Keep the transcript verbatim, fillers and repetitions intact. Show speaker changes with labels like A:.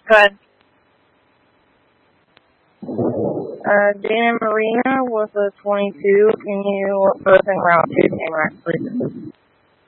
A: Good.
B: Uh, Dana Marina was a twenty-two. Can you put us in round two, Tamarack, please?